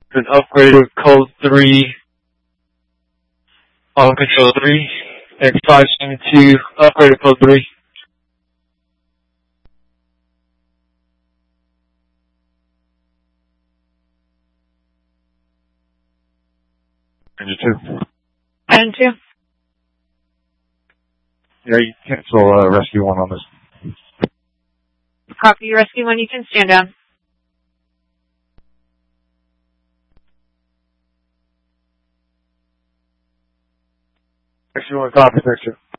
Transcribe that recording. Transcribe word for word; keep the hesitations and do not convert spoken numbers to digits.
Been upgraded with code three, on control three, X five seven two, upgraded code three. Engine two. Engine two. Yeah, you cancel uh, rescue one on this. Copy, rescue one, you can stand down. Rescue one, copy, thanks, sir.